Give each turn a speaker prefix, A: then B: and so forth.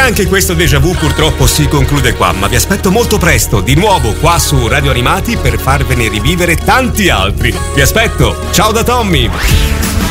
A: anche questo déjà vu purtroppo si conclude qua, ma vi aspetto molto presto, di nuovo qua su Radio Animati per farvene rivivere tanti altri. Vi aspetto, ciao da Tommy!